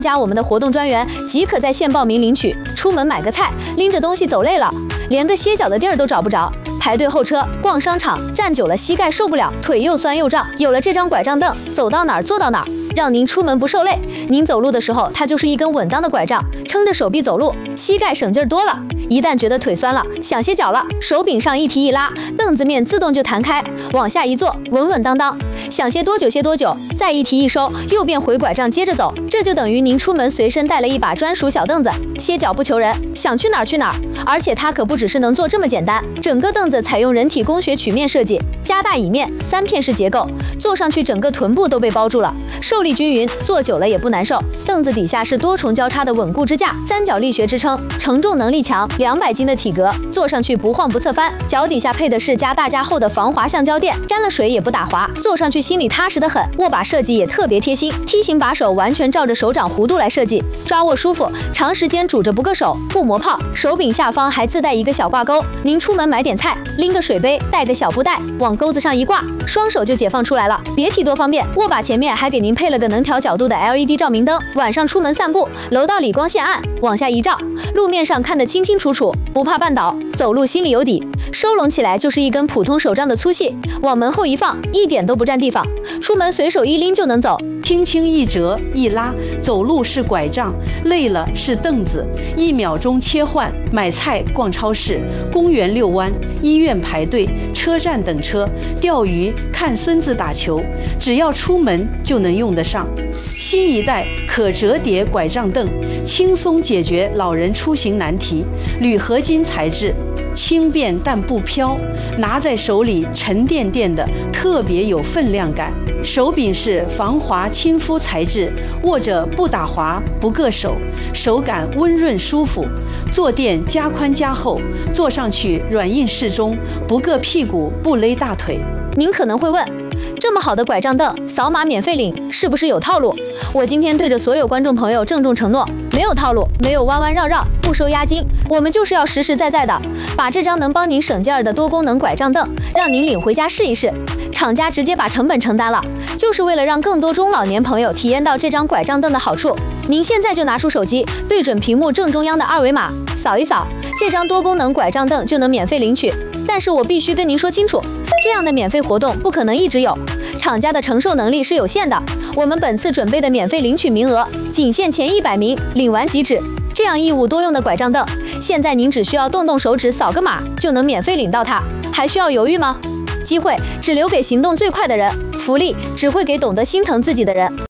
加我们的活动专员，即可在线报名领取。出门买个菜，拎着东西走累了，连个歇脚的地儿都找不着，排队候车、逛商场，站久了膝盖受不了，腿又酸又胀。有了这张拐杖凳，走到哪儿坐到哪儿，让您出门不受累。您走路的时候，它就是一根稳当的拐杖，撑着手臂走路，膝盖省劲儿多了。一旦觉得腿酸了，想歇脚了，手柄上一提一拉，凳子面自动就弹开，往下一坐，稳稳当当。想歇多久歇多久，再一提一收，又变回拐杖接着走。这就等于您出门随身带了一把专属小凳子，歇脚不求人，想去哪儿去哪儿。而且它可不只是能坐这么简单，整个凳子采用人体工学曲面设计，加大椅面，3片式结构，坐上去整个臀部都被包住了，受力均匀，坐久了也不难受。凳子底下是多重交叉的稳固支架，3角力学支撑，承重能力强，200斤的体格，坐上去不晃不侧翻。脚底下配的是加大加厚的防滑橡胶垫，沾了水也不打滑，坐上去心里踏实得很。握把设计也特别贴心，梯形把手完全照着手掌弧度来设计，抓握舒服，长时间拄着不硌手，不磨泡。手柄下方还自带一个小挂钩，您出门买点菜，拎个水杯，带个小布袋，往钩子上一挂，双手就解放出来了，别提多方便。握把前面还给您配了个能调角度的 LED 照明灯，晚上出门散步，楼道里光线暗，往下一照，路面上看得清清楚楚，不怕绊倒，走路心里有底。收拢起来就是一根普通手杖的粗细，往门后一放，一点都不占地方，出门随手一拎就能走。 轻轻一折一拉，走路是拐杖，累了是凳子，1秒钟切换。买菜、逛超市、公园遛弯、医院排队、车站等车、钓鱼、看孙子打球，只要出门就能用得上。新一代可折叠拐杖凳，轻松解决老人出行难题。铝合金材质，轻便但不飘，拿在手里沉甸甸的，特别有分量感。手柄是防滑亲肤材质，握着不打滑不硌手，手感温润舒服。坐垫加宽加厚，坐上去软硬适中，不硌屁股不勒大腿。 您可能会问，这么好的拐杖凳，扫码免费领，是不是有套路？我今天对着所有观众朋友郑重承诺，没有套路，没有弯弯绕绕，不收押金，我们就是要实实在在的把这张能帮您省劲儿的多功能拐杖凳，让您领回家试一试。厂家直接把成本承担了，就是为了让更多中老年朋友体验到这张拐杖凳的好处。您现在就拿出手机，对准屏幕正中央的2维码，扫一扫，这张多功能拐杖凳就能免费领取。但是我必须跟您说清楚，这样的免费活动不可能一直有，厂家的承受能力是有限的。我们本次准备的免费领取名额，仅限前100名，领完即止。这样义务多用的拐杖凳，现在您只需要动动手指扫个码就能免费领到它，还需要犹豫吗？机会只留给行动最快的人，福利只会给懂得心疼自己的人。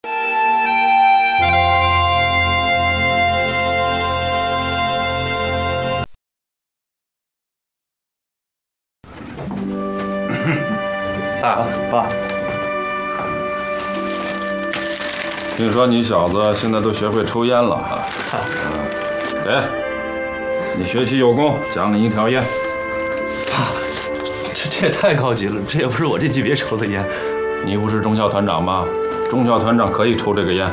爸， 听说你小子现在都学会抽烟了哈？给，你学习有功，奖你1条烟。 爸，这也太高级了，这也不是我这级别抽的烟。 你不是中校团长吗？中校团长可以抽这个烟。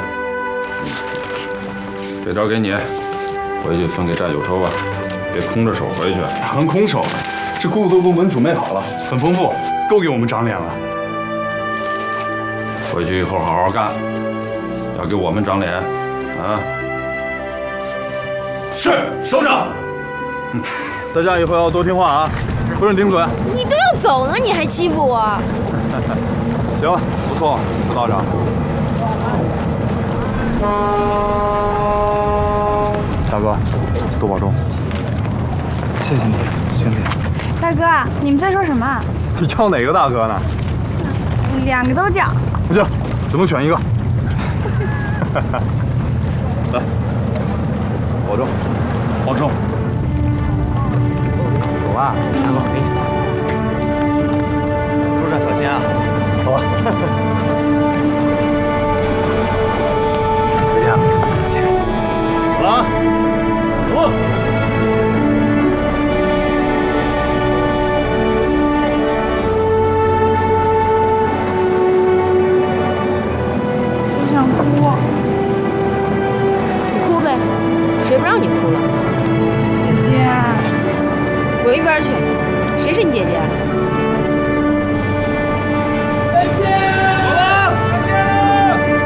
这点给你，回去分给战友抽吧，别空着手回去。 哪能空手？这姑姑都给我们准备好了，很丰富，够给我们长脸了。 回去以后好好干，要给我们长脸啊！ 是，首长。大家以后要多听话啊，不准顶嘴。 你都要走了，你还欺负我？ 行了，不错，道长。大哥，多保重。 谢谢你，兄弟。 大哥，你们在说什么？ 你叫哪个大哥呢 2个都叫。 不行，只能选一个。来，保重，保重。 走吧，大哥，给你。路上小心啊。走吧。回家。走了啊。走。 想哭，你哭呗，谁不让你哭了？